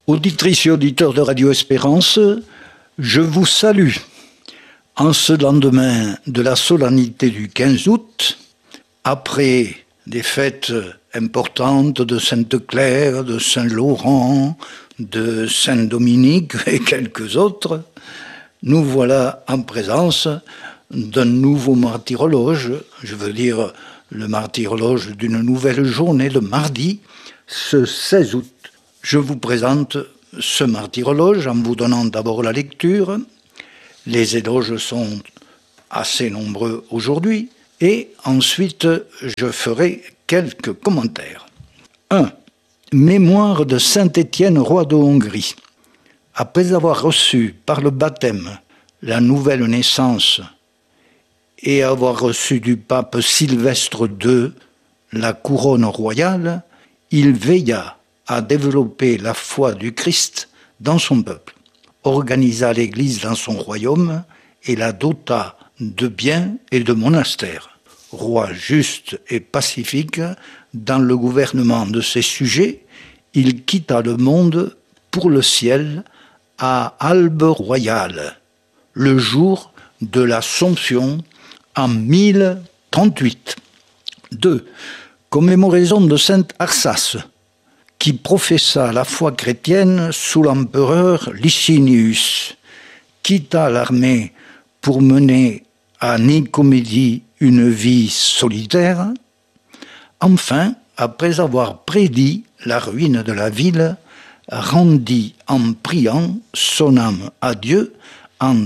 Auditrices et auditeurs de Radio Espérance, je vous salue. En ce lendemain de la solennité du 15 août, après des fêtes importantes de Sainte-Claire, de Saint-Laurent, de Saint-Dominique et quelques autres, nous voilà en présence d'un nouveau martyrologe, je veux dire le martyrologe d'une nouvelle journée de mardi, ce 16 août. Je vous présente ce martyrologe en vous donnant d'abord la lecture. Les éloges sont assez nombreux aujourd'hui. Et ensuite, je ferai quelques commentaires. 1. Mémoire de Saint Étienne, roi de Hongrie. Après avoir reçu par le baptême la nouvelle naissance et avoir reçu du pape Sylvestre II la couronne royale, il veilla à développer la foi du Christ dans son peuple, organisa l'Église dans son royaume et la dota de biens et de monastères. Roi juste et pacifique, dans le gouvernement de ses sujets, il quitta le monde pour le ciel à Albe royale, le jour de l'Assomption en 1038. 2. Commémoraison de Sainte Arsace, qui professa la foi chrétienne sous l'empereur Licinius, quitta l'armée pour mener à Nicomédie une vie solitaire. Enfin, après avoir prédit la ruine de la ville, rendit en priant son âme à Dieu en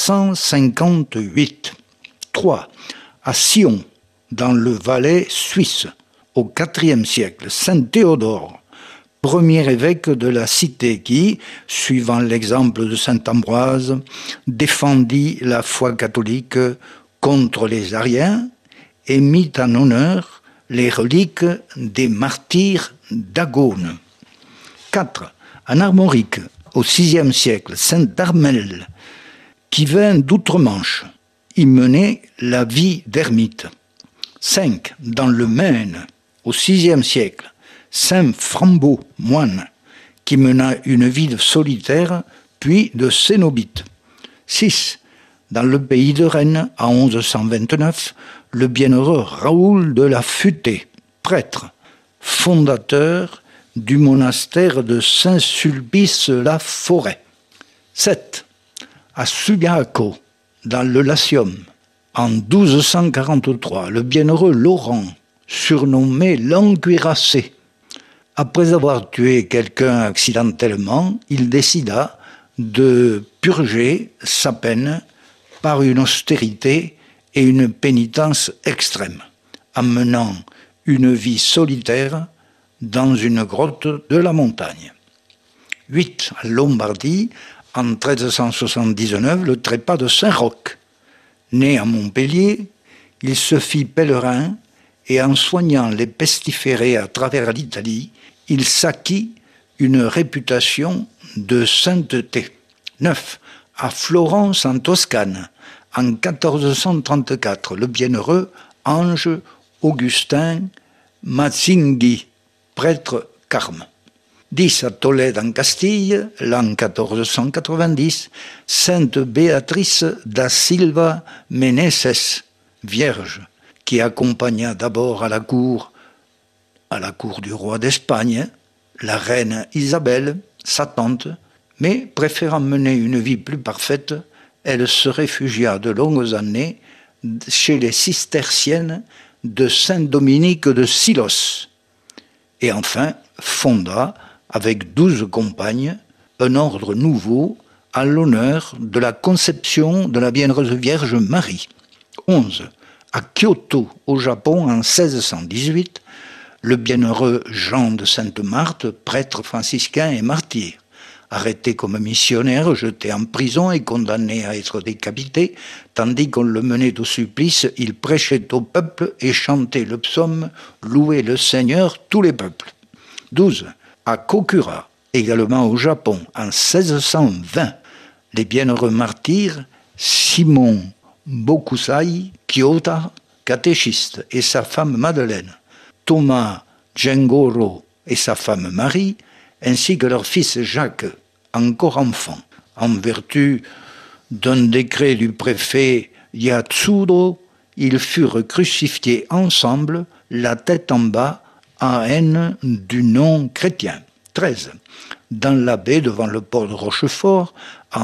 358. 3. À Sion, dans le Valais suisse, au IVe siècle, Saint Théodore, premier évêque de la cité qui, suivant l'exemple de saint Ambroise, défendit la foi catholique contre les Ariens et mit en honneur les reliques des martyrs d'Agone. 4. En Armorique, au VIe siècle, saint Armelle, qui vint d'outre-Manche, y menait la vie d'ermite. 5. Dans le Maine, au VIe siècle, Saint Frambeau, moine, qui mena une vie de solitaire, puis de cénobite. 6. Dans le pays de Rennes, en 1129, le bienheureux Raoul de la Futée, prêtre, fondateur du monastère de Saint-Sulpice-la-Forêt. 7. À Subiaco, dans le Latium, en 1243, le bienheureux Laurent, surnommé l'Encuirassé, après avoir tué quelqu'un accidentellement, il décida de purger sa peine par une austérité et une pénitence extrême, en menant une vie solitaire dans une grotte de la montagne. 8. En Lombardie, en 1379, le trépas de Saint-Roch. Né à Montpellier, il se fit pèlerin et en soignant les pestiférés à travers l'Italie, il s'acquit une réputation de sainteté. 9. À Florence, en Toscane, en 1434, le bienheureux Ange Augustin Mazzinghi, prêtre carme. 10. À Tolède, en Castille, l'an 1490, sainte Béatrice da Silva Meneses, vierge, qui accompagna d'abord à la cour du roi d'Espagne, la reine Isabelle, sa tante, mais préférant mener une vie plus parfaite, elle se réfugia de longues années chez les cisterciennes de Saint-Dominique de Silos, et enfin fonda, avec 12 compagnes, un ordre nouveau à l'honneur de la conception de la Bienheureuse Vierge Marie. 11. À Kyoto, au Japon, en 1618, le bienheureux Jean de Sainte-Marthe, prêtre franciscain et martyr, arrêté comme missionnaire, jeté en prison et condamné à être décapité, tandis qu'on le menait au supplice, il prêchait au peuple et chantait le psaume « Louez le Seigneur, tous les peuples ». 12. À Kokura, également au Japon, en 1620, les bienheureux martyrs Simon Bokusai Kyota, catéchiste, et sa femme Madeleine, Thomas Gengoro et sa femme Marie, ainsi que leur fils Jacques, encore enfant, en vertu d'un décret du préfet Yatsudo. Ils furent crucifiés ensemble, la tête en bas, en haine du nom chrétien. 13. Dans la baie devant le port de Rochefort, en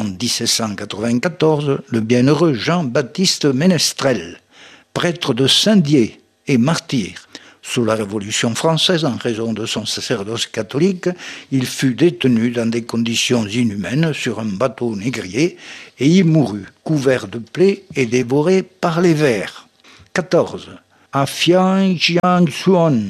1794, le bienheureux Jean-Baptiste Ménestrel, prêtre de Saint-Dié et martyr, sous la Révolution française, en raison de son sacerdoce catholique, il fut détenu dans des conditions inhumaines sur un bateau négrier et y mourut, couvert de plaies et dévoré par les vers. 14. À Fianjiangsuan,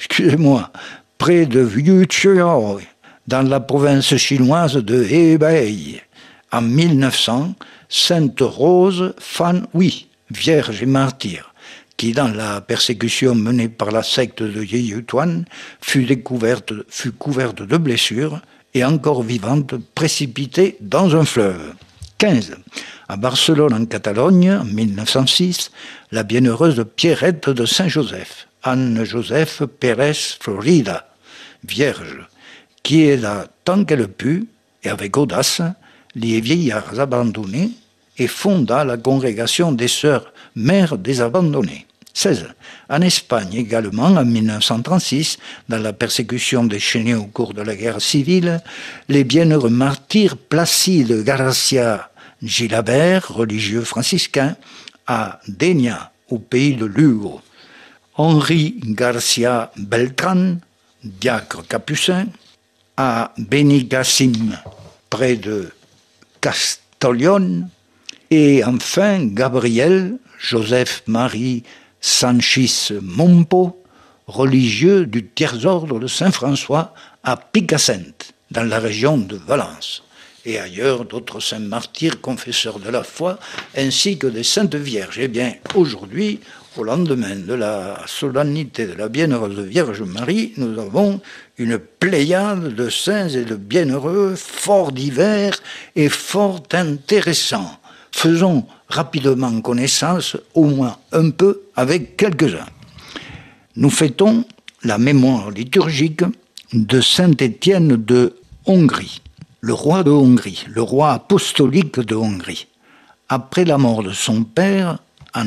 près de Yuqiao, dans la province chinoise de Hebei, en 1900, Sainte Rose Fan Hui, vierge et martyre, qui, dans la persécution menée par la secte de Yeyutuan, fut couverte de blessures et encore vivante, précipitée dans un fleuve. 15. À Barcelone, en Catalogne, en 1906, la bienheureuse Pierrette de Saint-Joseph, Anne-Joseph Pérez Florida, vierge, qui aida tant qu'elle put, et avec audace, les vieillards abandonnés, et fonda la congrégation des Sœurs Mères des Abandonnés. 16. En Espagne également, en 1936, dans la persécution déchaînée au cours de la guerre civile, les bienheureux martyrs Placide Garcia Gilabert, religieux franciscain, à Dénia, au pays de Lugo, Henri Garcia Beltrán, diacre capucin, à Benicassim, près de Castellón, et enfin Gabriel Joseph-Marie Sanchis Mompo, religieux du tiers-ordre de Saint-François à Picassent, dans la région de Valence, et ailleurs d'autres saints martyrs confesseurs de la foi, ainsi que des saintes vierges. Eh bien, aujourd'hui, au lendemain de la solennité de la bienheureuse Vierge Marie, nous avons une pléiade de saints et de bienheureux fort divers et fort intéressants. Faisons rapidement connaissance, au moins un peu, avec quelques-uns. Nous fêtons la mémoire liturgique de saint Étienne de Hongrie, le roi de Hongrie, le roi apostolique de Hongrie. Après la mort de son père, en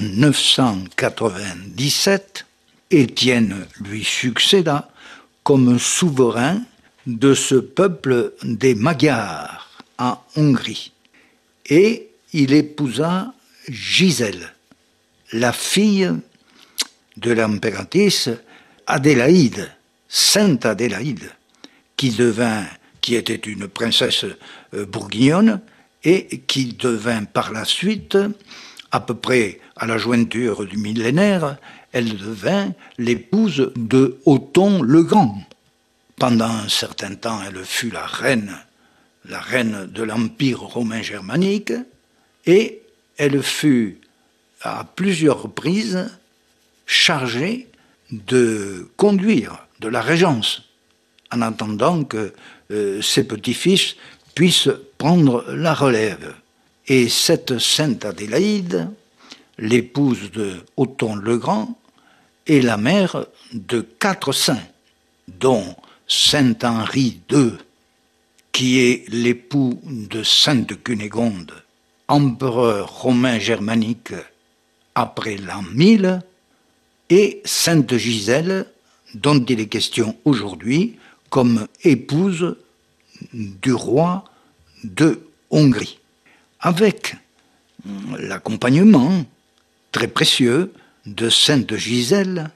997, Étienne lui succéda comme souverain de ce peuple des Magyars en Hongrie. Et il épousa Gisèle, la fille de l'impératrice Adélaïde, Sainte Adélaïde, qui était une princesse bourguignonne et qui devint par la suite, à peu près à la jointure du millénaire, elle devint l'épouse de Othon le Grand. Pendant un certain temps, elle fut la reine de l'Empire romain germanique, et elle fut à plusieurs reprises chargée de conduire de la régence, en attendant que ses petits-fils puissent prendre la relève. Et cette sainte Adélaïde, l'épouse de Othon le Grand, est la mère de 4 saints, dont saint Henri II, qui est l'époux de sainte Cunégonde, empereur romain germanique après l'an 1000, et sainte Gisèle, dont il est question aujourd'hui, comme épouse du roi de Hongrie, avec l'accompagnement très précieux de sainte Gisèle.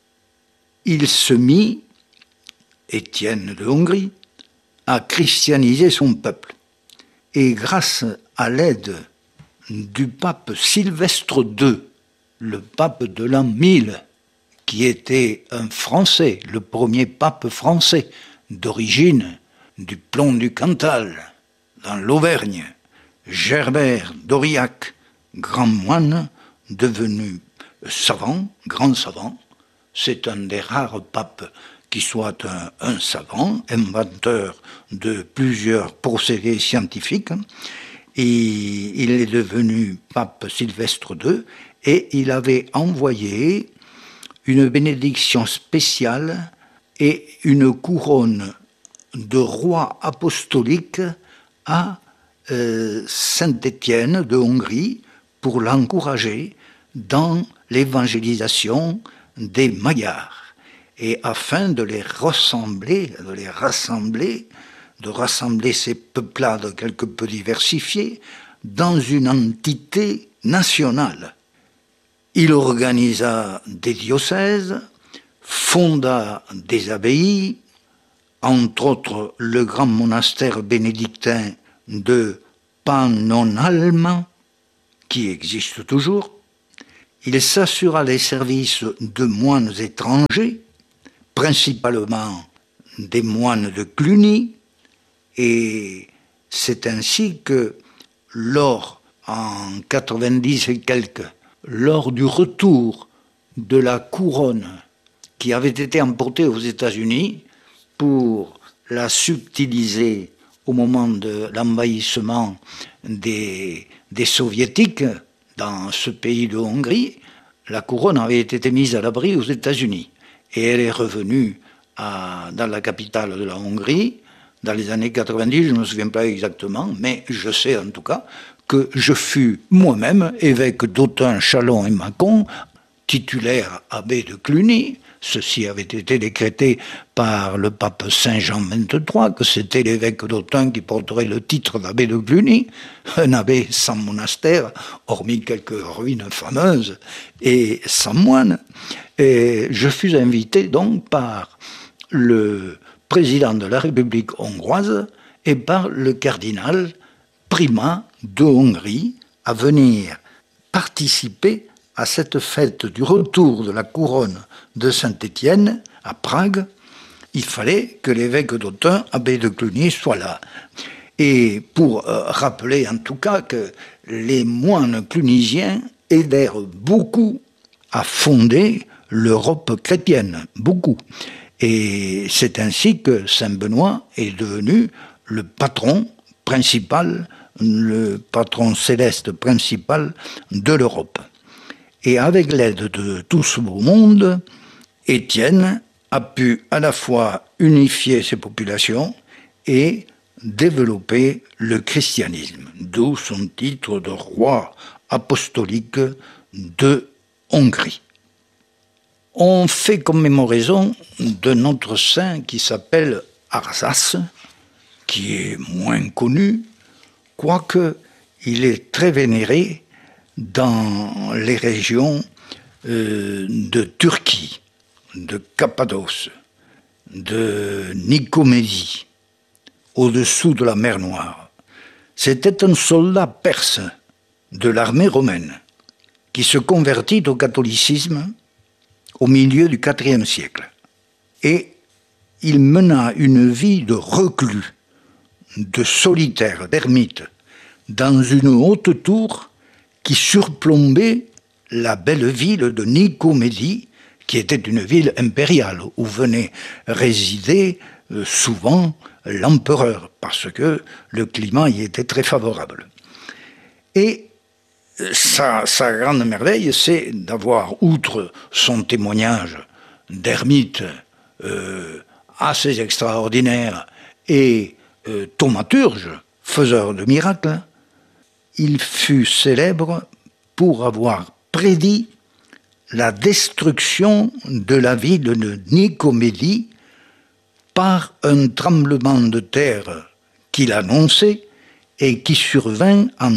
Il se mit, Étienne de Hongrie, à christianiser son peuple. Et grâce à l'aide du pape Sylvestre II, le pape de l'an 1000, qui était un Français, le premier pape français d'origine du Plomb du Cantal, dans l'Auvergne, Gerbert d'Aurillac, grand moine, devenu savant, grand savant. C'est un des rares papes qui soit un savant, inventeur de plusieurs procédés scientifiques. Et il est devenu pape Sylvestre II, et il avait envoyé une bénédiction spéciale et une couronne de roi apostolique à Saint-Étienne de Hongrie pour l'encourager dans l'évangélisation des Magyars et afin de les rassembler, de rassembler ces peuplades quelque peu diversifiées dans une entité nationale. Il organisa des diocèses, fonda des abbayes, entre autres le grand monastère bénédictin de Pannonhalma, qui existe toujours. Il s'assura les services de moines étrangers, principalement des moines de Cluny, et c'est ainsi que en 90 et quelques, lors du retour de la couronne qui avait été emportée aux États-Unis pour la subtiliser au moment de l'envahissement des soviétiques dans ce pays de Hongrie, la couronne avait été mise à l'abri aux États-Unis et elle est revenue dans la capitale de la Hongrie dans les années 90, je ne me souviens pas exactement, mais je sais en tout cas que je fus moi-même évêque d'Autun, Châlons et Mâcon, titulaire abbé de Cluny. Ceci avait été décrété par le pape Saint Jean XXIII, que c'était l'évêque d'Autun qui porterait le titre d'abbé de Cluny, un abbé sans monastère, hormis quelques ruines fameuses, et sans moine. Et je fus invité donc par le président de la République hongroise et par le cardinal primat de Hongrie à venir participer à cette fête du retour de la couronne de Saint-Étienne à Prague. Il fallait que l'évêque d'Autun, abbé de Cluny, soit là. Et pour rappeler en tout cas que les moines clunisiens aidèrent beaucoup à fonder l'Europe chrétienne, beaucoup. Et c'est ainsi que Saint-Benoît est devenu le patron principal, le patron céleste principal de l'Europe. Et avec l'aide de tout ce beau monde, Étienne a pu à la fois unifier ces populations et développer le christianisme, d'où son titre de roi apostolique de Hongrie. On fait commémoraison de notre saint qui s'appelle Arsas, qui est moins connu, quoique il est très vénéré dans les régions de Turquie, de Cappadoce, de Nicomédie, au-dessous de la mer Noire. C'était un soldat perse de l'armée romaine qui se convertit au catholicisme au milieu du IVe siècle. Et il mena une vie de reclus, de solitaire, d'ermite, dans une haute tour qui surplombait la belle ville de Nicomédie, qui était une ville impériale, où venait résider souvent l'empereur, parce que le climat y était très favorable. Et sa grande merveille, c'est d'avoir, outre son témoignage d'ermite assez extraordinaire et thaumaturge, faiseur de miracles, il fut célèbre pour avoir prédit la destruction de la ville de Nicomédie par un tremblement de terre qu'il annonçait et qui survint en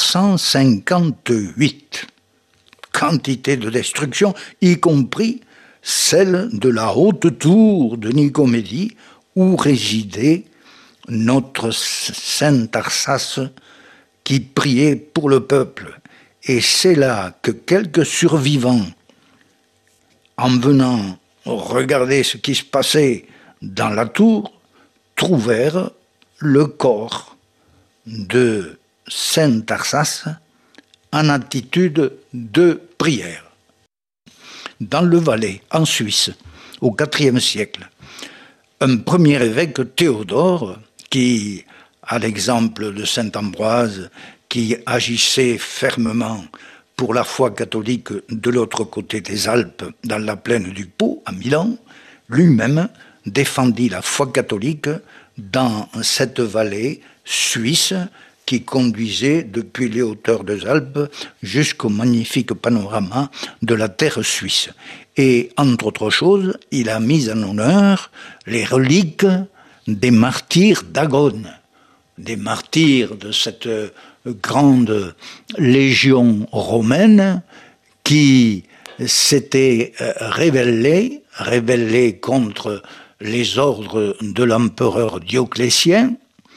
358. Quantité de destruction, y compris celle de la haute tour de Nicomédie où résidait notre saint Arsas qui priait pour le peuple. Et c'est là que quelques survivants, en venant regarder ce qui se passait dans la tour, trouvèrent le corps de saint Arsas en attitude de prière. Dans le Valais, en Suisse, au IVe siècle, un premier évêque, Théodore, qui, à l'exemple de saint Ambroise, qui agissait fermement pour la foi catholique de l'autre côté des Alpes, dans la plaine du Pô, à Milan, lui-même défendit la foi catholique dans cette vallée suisse qui conduisait depuis les hauteurs des Alpes jusqu'au magnifique panorama de la terre suisse. Et entre autres choses, il a mis en honneur les reliques des martyrs d'Agone, des martyrs de cette grande légion romaine qui s'était rebellée contre les ordres de l'empereur Dioclétien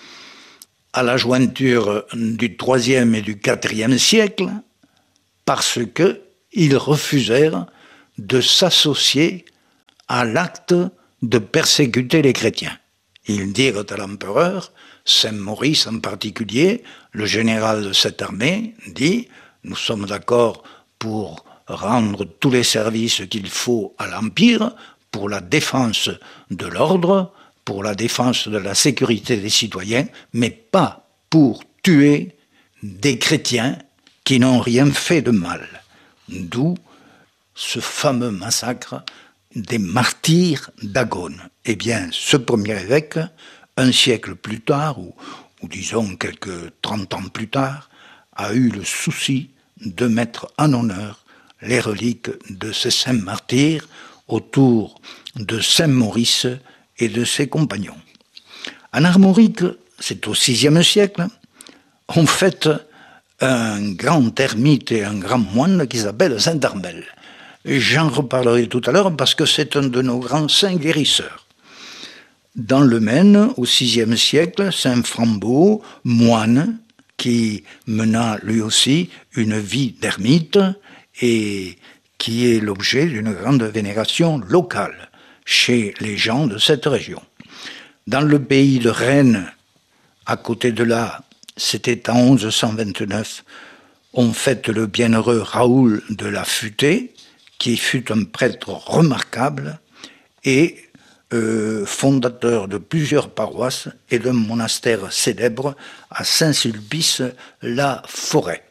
à la jointure du IIIe et du IVe siècle, parce qu'ils refusèrent de s'associer à l'acte de persécuter les chrétiens. Ils dirent à l'empereur, Saint Maurice en particulier, le général de cette armée, dit « Nous sommes d'accord pour rendre tous les services qu'il faut à l'Empire, pour la défense de l'ordre, pour la défense de la sécurité des citoyens, mais pas pour tuer des chrétiens qui n'ont rien fait de mal. » D'où ce fameux massacre des martyrs d'Agone. Eh bien, ce premier évêque, un siècle plus tard, ou disons quelques 30 ans plus tard, a eu le souci de mettre en honneur les reliques de ces saints martyrs autour de Saint Maurice et de ses compagnons. En Armorique, c'est au VIe siècle, on fête un grand ermite et un grand moine qui s'appelle Saint Armel. J'en reparlerai tout à l'heure parce que c'est un de nos grands saints guérisseurs. Dans le Maine, au VIe siècle, Saint Frambeau, moine, qui mena lui aussi une vie d'ermite et qui est l'objet d'une grande vénération locale chez les gens de cette région. Dans le pays de Rennes, à côté de là, c'était en 1129, on fête le bienheureux Raoul de la Futée, qui fut un prêtre remarquable et fondateur de plusieurs paroisses et d'un monastère célèbre à Saint-Sulpice-la-Forêt.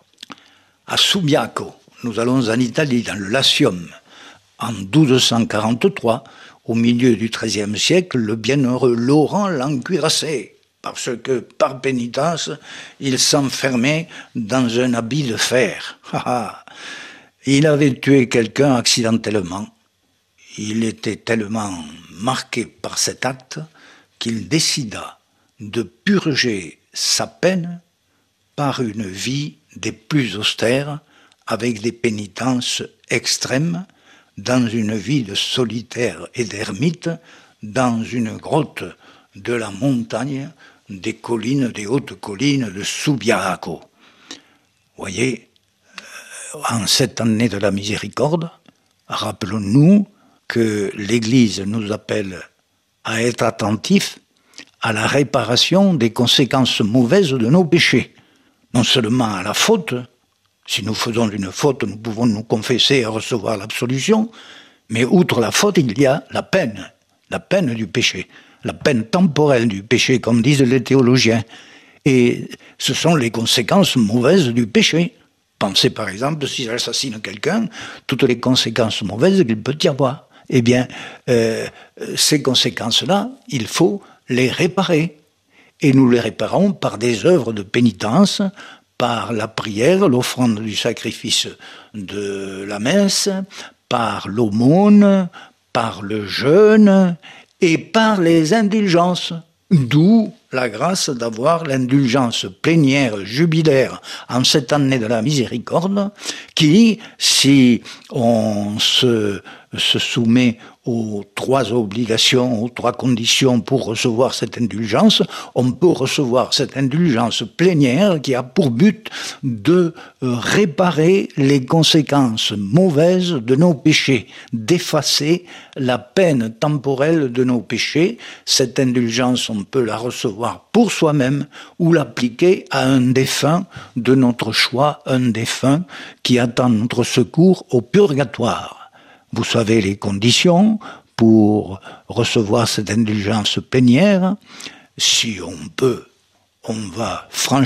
À Subiaco, nous allons en Italie, dans le Latium, en 1243, au milieu du XIIIe siècle, le bienheureux Laurent l'encuirassé, parce que, par pénitence, il s'enfermait dans un habit de fer. Il avait tué quelqu'un accidentellement. Il était tellement marqué par cet acte qu'il décida de purger sa peine par une vie des plus austères, avec des pénitences extrêmes, dans une vie de solitaire et d'ermite, dans une grotte de la montagne, des collines, des hautes collines de Subiaco. Voyez, en cette année de la miséricorde, rappelons-nous que l'Église nous appelle à être attentifs à la réparation des conséquences mauvaises de nos péchés. Non seulement à la faute, si nous faisons une faute, nous pouvons nous confesser et recevoir l'absolution, mais outre la faute, il y a la peine du péché, la peine temporelle du péché, comme disent les théologiens. Et ce sont les conséquences mauvaises du péché. Pensez par exemple, si j'assassine quelqu'un, toutes les conséquences mauvaises qu'il peut y avoir. Eh bien, ces conséquences-là, il faut les réparer. Et nous les réparons par des œuvres de pénitence, par la prière, l'offrande du sacrifice de la messe, par l'aumône, par le jeûne et par les indulgences. D'où la grâce d'avoir l'indulgence plénière, jubilaire, en cette année de la miséricorde, qui, si on se soumet aux 3 obligations, aux 3 conditions pour recevoir cette indulgence, on peut recevoir cette indulgence plénière qui a pour but de réparer les conséquences mauvaises de nos péchés, d'effacer la peine temporelle de nos péchés. Cette indulgence, on peut la recevoir pour soi-même ou l'appliquer à un défunt de notre choix, un défunt qui attend notre secours au purgatoire. Vous savez les conditions pour recevoir cette indulgence plénière. Si on peut, on va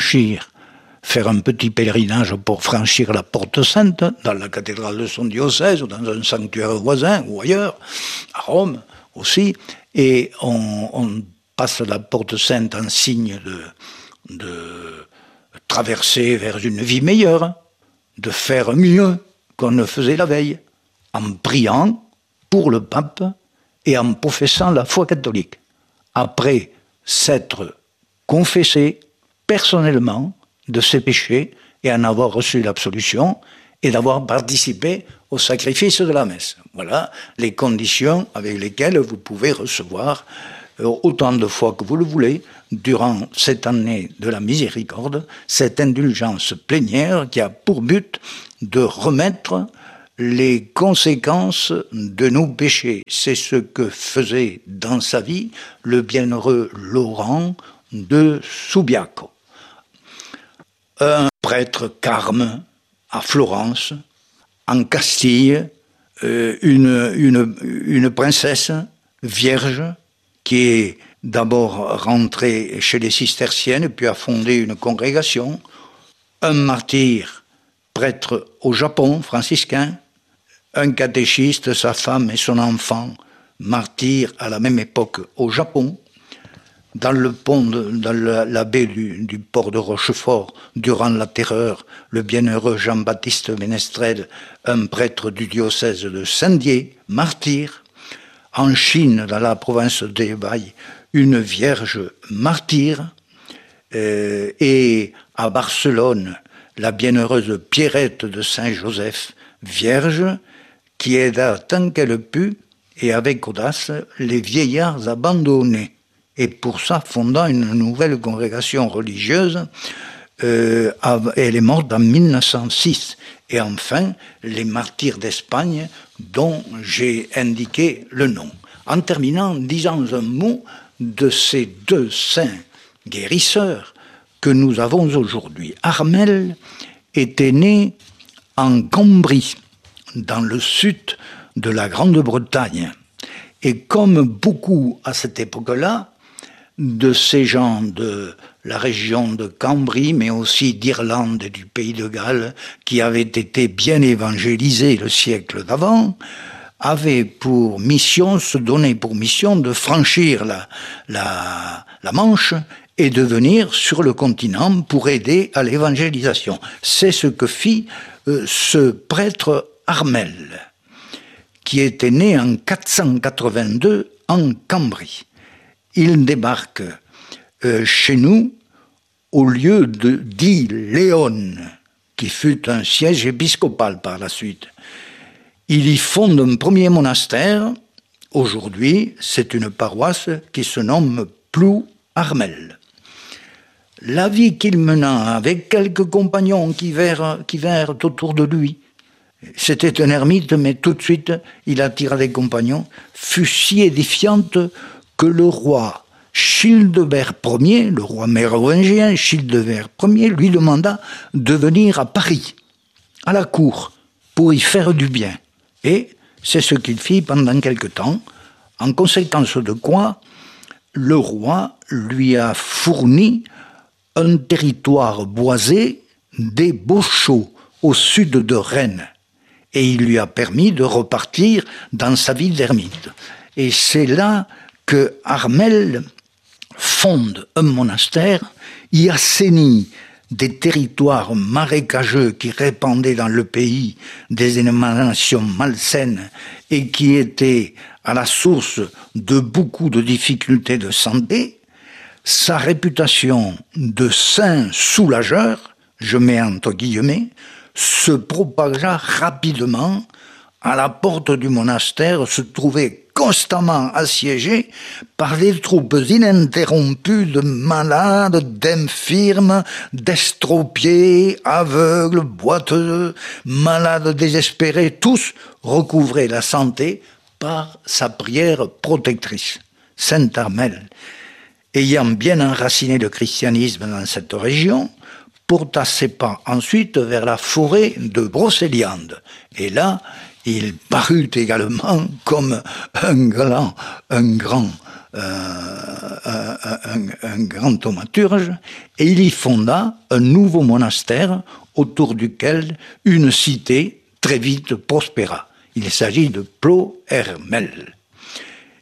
faire un petit pèlerinage pour franchir la porte sainte dans la cathédrale de son diocèse ou dans un sanctuaire voisin ou ailleurs, à Rome aussi, et on passe la porte sainte en signe de traverser vers une vie meilleure, de faire mieux qu'on ne faisait la veille, en priant pour le pape et en professant la foi catholique, après s'être confessé personnellement de ses péchés et en avoir reçu l'absolution et d'avoir participé au sacrifice de la messe. Voilà les conditions avec lesquelles vous pouvez recevoir autant de fois que vous le voulez durant cette année de la miséricorde, cette indulgence plénière qui a pour but de remettre les conséquences de nos péchés. C'est ce que faisait dans sa vie le bienheureux Laurent de Subiaco. Un prêtre carme à Florence, en Castille, une princesse vierge qui est d'abord rentrée chez les cisterciennes, puis a fondé une congrégation, un martyr, prêtre au Japon, franciscain, un catéchiste, sa femme et son enfant, martyrs à la même époque au Japon, dans la baie du port de Rochefort, durant la Terreur, le bienheureux Jean-Baptiste Ménestrel, un prêtre du diocèse de Saint-Dié, martyr. En Chine, dans la province d'Hubei, une vierge martyre. Et à Barcelone, la bienheureuse Pierrette de Saint-Joseph, vierge, qui aida tant qu'elle put, et avec audace, les vieillards abandonnés. Et pour ça, fondant une nouvelle congrégation religieuse, elle est morte en 1906. Et enfin, les martyrs d'Espagne, dont j'ai indiqué le nom. En terminant, disons un mot de ces deux saints guérisseurs que nous avons aujourd'hui. Armel était né en Cambrie, dans le sud de la Grande-Bretagne. Et comme beaucoup à cette époque-là, de ces gens de la région de Cambrie, mais aussi d'Irlande et du Pays de Galles, qui avaient été bien évangélisés le siècle d'avant, avaient pour mission, se donnaient pour mission de franchir la Manche et de venir sur le continent pour aider à l'évangélisation. C'est ce que fit ce prêtre Armel, qui était né en 482 en Cambrie. Il débarque chez nous au lieu dit Léon, qui fut un siège épiscopal par la suite. Il y fonde un premier monastère. Aujourd'hui, c'est une paroisse qui se nomme Plouarmel. La vie qu'il mena avec quelques compagnons qui vinrent autour de lui, c'était un ermite, mais tout de suite, il attira des compagnons, fut si édifiante que le roi Childebert Ier, le roi mérovingien Childebert Ier, lui demanda de venir à Paris, à la cour, pour y faire du bien. Et c'est ce qu'il fit pendant quelque temps, en conséquence de quoi le roi lui a fourni un territoire boisé des Beauchaux, au sud de Rennes. Et il lui a permis de repartir dans sa vie d'ermite. Et c'est là que Armel fonde un monastère, y assainit des territoires marécageux qui répandaient dans le pays des émanations malsaines et qui étaient à la source de beaucoup de difficultés de santé. Sa réputation de saint soulageur, je mets entre guillemets, se propagea rapidement. À la porte du monastère se trouvait constamment assiégé par des troupes ininterrompues de malades, d'infirmes, d'estropiés, aveugles, boiteux, malades désespérés, tous recouvraient la santé par sa prière protectrice. Saint Armel, ayant bien enraciné le christianisme dans cette région, porta ses pas ensuite vers la forêt de Brocéliande. Et là, il parut également comme un grand thaumaturge, et il y fonda un nouveau monastère autour duquel une cité très vite prospéra. Il s'agit de Plouermel.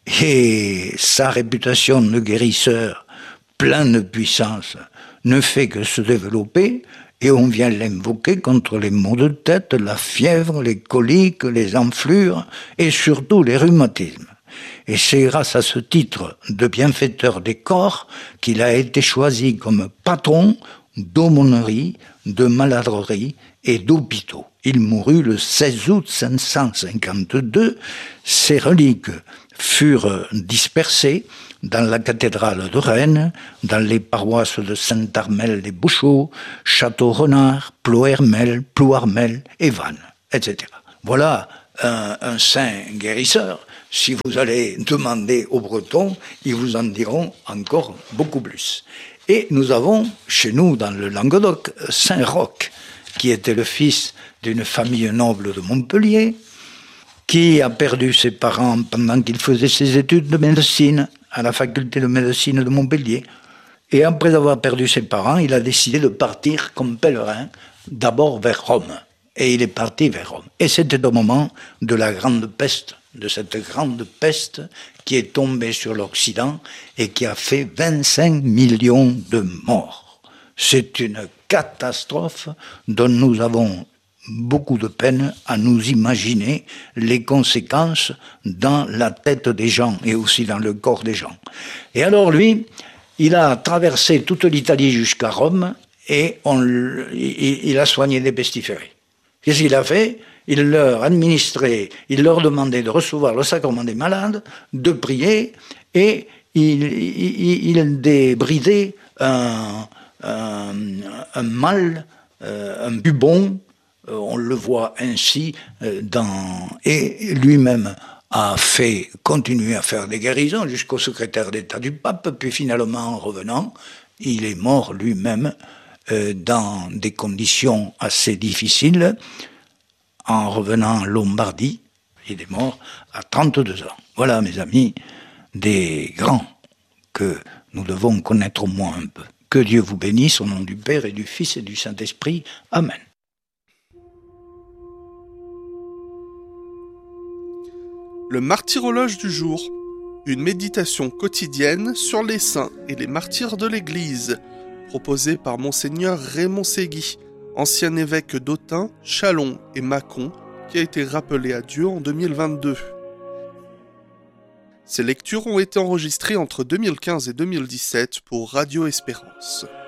Et sa réputation de guérisseur, plein de puissance, ne fait que se développer, et on vient l'invoquer contre les maux de tête, la fièvre, les coliques, les enflures, et surtout les rhumatismes. Et c'est grâce à ce titre de bienfaiteur des corps qu'il a été choisi comme patron d'aumônerie, de maladrerie et d'hôpitaux. Il mourut le 16 août 552. Ses reliques furent dispersées dans la cathédrale de Rennes, dans les paroisses de Saint-Armel-les-Bouchauds, Château-Renard, Ploërmel et Vannes, etc. Voilà un saint guérisseur. Si vous allez demander aux Bretons, ils vous en diront encore beaucoup plus. Et nous avons, chez nous, dans le Languedoc, Saint Roch, qui était le fils d'une famille noble de Montpellier, qui a perdu ses parents pendant qu'il faisait ses études de médecine à la faculté de médecine de Montpellier. Et après avoir perdu ses parents, il a décidé de partir comme pèlerin, d'abord vers Rome. Et il est parti vers Rome. Et c'était au moment de la grande peste, de cette grande peste qui est tombée sur l'Occident et qui a fait 25 millions de morts. C'est une catastrophe dont nous avons beaucoup de peine à nous imaginer les conséquences dans la tête des gens et aussi dans le corps des gens. Et alors lui, il a traversé toute l'Italie jusqu'à Rome et il a soigné des pestiférés. Qu'est-ce qu'il a fait ? Il leur administrait, il leur demandait de recevoir le sacrement des malades, de prier, et il débridait un mal, un bubon, on le voit ainsi, et lui-même a continué à faire des guérisons jusqu'au secrétaire d'État du pape, puis finalement, en revenant, il est mort lui-même dans des conditions assez difficiles. En revenant en Lombardie, il est mort à 32 ans. Voilà, mes amis, des grands que nous devons connaître au moins un peu. Que Dieu vous bénisse au nom du Père et du Fils et du Saint-Esprit. Amen. Le martyrologe du jour, une méditation quotidienne sur les saints et les martyrs de l'Église, proposée par Monseigneur Raymond Ségui, ancien évêque d'Autun, Châlons et Mâcon, qui a été rappelé à Dieu en 2022. Ces lectures ont été enregistrées entre 2015 et 2017 pour Radio Espérance.